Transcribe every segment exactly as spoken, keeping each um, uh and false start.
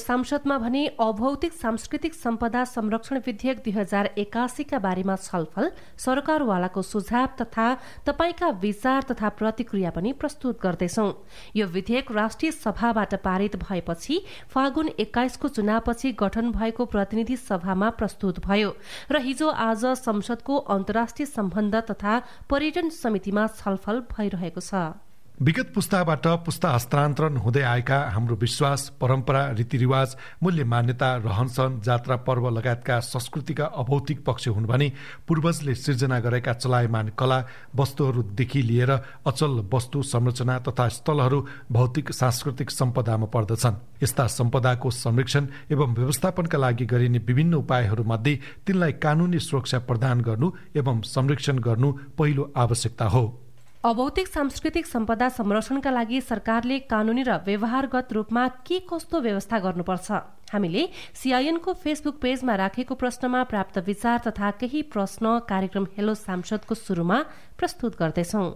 सांसदमा भने अभौतिक सांस्कृतिक सम्पदा संरक्षण विधेयक दुई हजार एकासीका बारेमा छलफल, सरकारवालाको सुझाव तथा तपाईका विचार तथा प्रतिक्रिया पनि प्रस्तुत गर्दैछौं। यो विधेयक राष्ट्रिय सभाबाट पारित भएपछि फागुन एक्काइसको चुनावपछि गठन भएको प्रतिनिधि सभामा प्रस्तुत भयो र हिजो आज संसदको अन्तर्राष्ट्रिय सम्बन्ध तथा पर्यटन समितिमा छलफल भइरहेको छ। विगत पुस्ताबाट पुस्ता हस्तान्तरण हुँदै आएका हाम्रो विश्वास, परम्परा, रीतिरिवाज, मूल्य मान्यता, रहनसहन, जात्रा, पर्व लगायतका संस्कृतिका अभौतिक पक्ष हुन् भने पूर्वजले सिर्जना गरेका चलायमान कला, वस्तुहरूदेखि लिएर अचल वस्तु, संरचना तथा स्थलहरू भौतिक सांस्कृतिक सम्पदामा पर्दछन्। यस्ता सम्पदाको संरक्षण एवं व्यवस्थापनका लागि गरिने विभिन्न उपायहरूमध्ये तिनलाई कानूनी सुरक्षा प्रदान गर्नु एवं संरक्षण गर्नु पहिलो आवश्यकता हो। अभौतिक सांस्कृतिक सम्पदा संरक्षणका लागि सरकारले कानूनी र व्यवहारगत रूपमा के कस्तो व्यवस्था गर्नुपर्छ? हामीले सीआईएनको फेसबुक पेजमा राखेको प्रश्नमा प्राप्त विचार तथा केही प्रश्न कार्यक्रम हेलो सांसदको सुरुमा प्रस्तुत गर्दैछौं।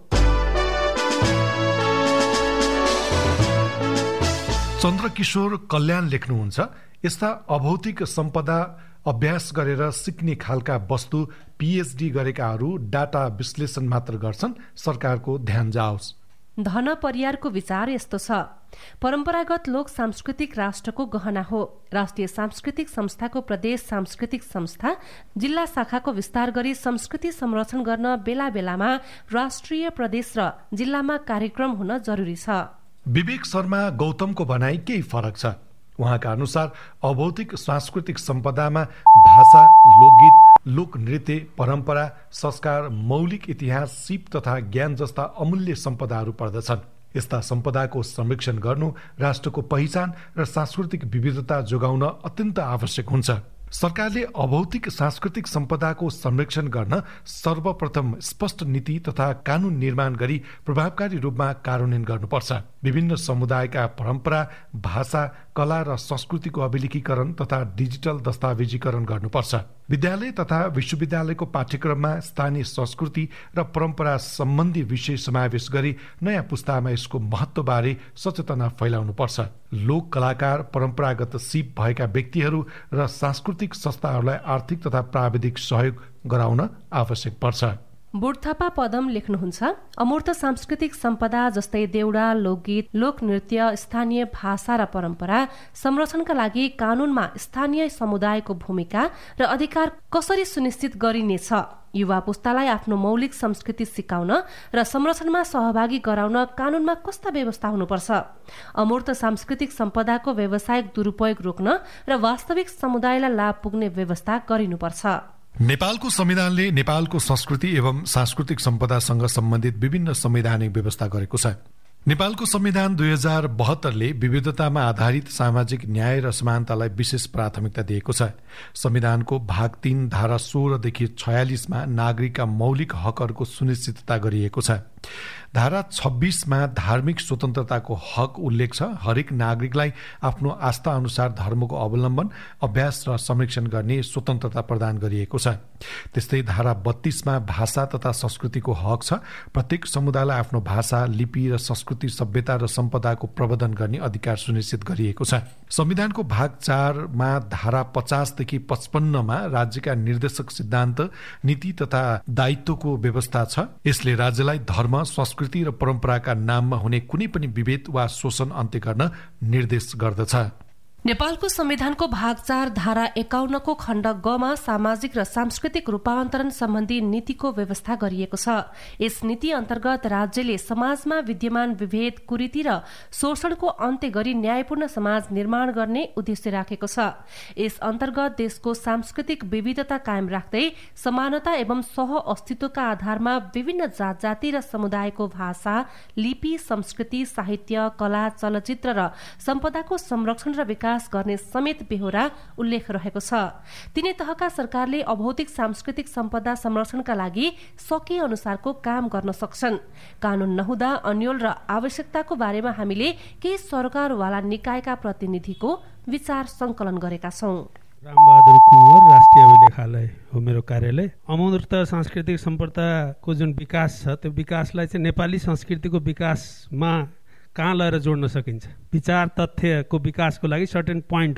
चन्द्रकिशोर कल्याण लेख्नुहुन्छ, यस्ता अभौतिक सम्पदा अभ्यास गरेर सिक्ने खालका वस्तु पीएचडी गरेकाहरू डाटा विश्लेषण मात्र गर्छन्, सरकारको ध्यान जाओस्। धन परियारको विचार यस्तो छ, परम्परागत लोक सांस्कृतिक राष्ट्रको गहना हो। राष्ट्रिय सांस्कृतिक संस्थाको प्रदेश सांस्कृतिक संस्था, जिल्ला शाखाको विस्तार गरी संस्कृति संरक्षण गर्न बेला बेलामा राष्ट्रिय, प्रदेश र जिल्लामा कार्यक्रम हुन जरुरी छ। विवेक शर्मा गौतमको भनाई केही फरक छ। उहाँका अनुसार अभौतिक सांस्कृतिक सम्पदामा भाषा, लोकगीत, लोकनृत्य, परम्परा, संस्कार, मौलिक इतिहास, सिप तथा ज्ञान जस्ता अमूल्य सम्पदाहरू पर्दछन्। यस्ता सम्पदाको संरक्षण गर्नु राष्ट्रको पहिचान र सांस्कृतिक विविधता जोगाउन अत्यन्त आवश्यक हुन्छ। सरकारले अभौतिक सांस्कृतिक सम्पदाको संरक्षण गर्न सर्वप्रथम स्पष्ट नीति तथा कानून निर्माण गरी प्रभावकारी रूपमा कार्यान्वयन गर्नुपर्छ। विभिन्न समुदायका परम्परा, भाषा, कला र संस्कृतिको अभिलेखीकरण तथा डिजिटल दस्तावेजीकरण गर्नुपर्छ। विद्यालय तथा विश्वविद्यालयको पाठ्यक्रममा स्थानीय संस्कृति र परम्परा सम्बन्धी विषय समावेश गरी नयाँ पुस्तामा यसको महत्वबारे सचेतना फैलाउनुपर्छ। लोक कलाकार, परम्परागत सिप भएका व्यक्तिहरू र सांस्कृतिक संस्थाहरूलाई आर्थिक तथा प्राविधिक सहयोग गराउन आवश्यक पर्छ। बुढथापा पदम लेख्नुहुन्छ, अमूर्त सांस्कृतिक सम्पदा जस्तै देउडा, लोकगीत, लोकनृत्य, स्थानीय भाषा र परम्परा संरक्षणका लागि कानूनमा स्थानीय समुदायको भूमिका र अधिकार कसरी सुनिश्चित गरिनेछ? युवा पुस्तालाई आफ्नो मौलिक संस्कृति सिकाउन र संरक्षणमा सहभागी गराउन कानूनमा कस्ता व्यवस्था हुनुपर्छ? अमूर्त सांस्कृतिक सम्पदाको व्यावसायिक दुरुपयोग रोक्न र वास्तविक समुदायलाई लाभ पुग्ने व्यवस्था गरिनुपर्छ। नेपालको संविधानले नेपालको संस्कृति एवं सांस्कृतिक सम्पदासँग सम्बन्धित विभिन्न संवैधानिक व्यवस्था गरेको छ। नेपालको संविधान दुई हजार बहत्तरले विविधतामा आधारित सामाजिक न्याय र समानतालाई विशेष प्राथमिकता दिएको छ। संविधानको भाग तीन धारा सोह्रदेखि छयालिसमा नागरिकका मौलिक हकहरूको सुनिश्चितता गरिएको छ। धारा छब्बीसमा धार्मिक स्वतन्त्रताको हक उल्लेख छ। हरेक नागरिकलाई आफ्नो आस्था अनुसार धर्मको अवलम्बन, अभ्यास र संरक्षण गर्ने स्वतन्त्रता प्रदान गरिएको छ। त्यस्तै धारा बत्तीसमा भाषा तथा संस्कृतिको हक छ। प्रत्येक समुदायलाई आफ्नो भाषा, लिपि र संस्कृति, सभ्यता र सम्पदाको प्रवर्धन गर्ने अधिकार सुनिश्चित गरिएको छ। संविधानको भाग चारमा धारा पचासदेखि पचपन्नमा राज्यका निर्देशक सिद्धान्त, नीति तथा दायित्वको व्यवस्था छ। यसले राज्यलाई धर्म, संस्कृति र परम्पराका नाममा हुने कुनै पनि विभेद वा शोषण अन्त्य गर्न निर्देश गर्दछ। नेपालको संविधानको भाग चार धारा एकाउन्नको खण्ड गमा सामाजिक र सांस्कृतिक रूपान्तरण सम्बन्धी नीतिको व्यवस्था गरिएको छ। यस नीति अन्तर्गत राज्यले समाजमा विद्यमान विभेद, कुरीति र शोषणको अन्त्य गरी न्यायपूर्ण समाज निर्माण गर्ने उद्देश्य राखेको छ। यस अन्तर्गत देशको सांस्कृतिक विविधता कायम राख्दै समानता एवं सह अस्तित्वका आधारमा विभिन्न जात जाति र समुदायको भाषा, लिपि, संस्कृति, साहित्य, कला, चलचित्र र सम्पदाको संरक्षण र विकास गर्ने समेत बेहोरा उल्लेख रहेको छ। तिनै तहका सरकारले अभौतिक सांस्कृतिक सम्पदा संरक्षणका लागि सके अनुसारको काम गर्न सक्छन्। कानून नहुँदा अन्यल र आवश्यकताको बारेमा हामीले केही सरकारवाला निकायका प्रतिनिधिको विचार संकलन गरेका छौं। रामबहादुर कुँवर, राष्ट्रिय अभिलेखालय हो मेरो कार्यालय। अमूर्त सांस्कृतिक सम्पदाको जुन विकास छ त्यो विकासलाई चाहिँ नेपाली संस्कृतिको विकासमा कहाँ लगेर जोड्न सकिन्छ? विचार तथ्यको विकासको लागि सर्टेन पोइन्ट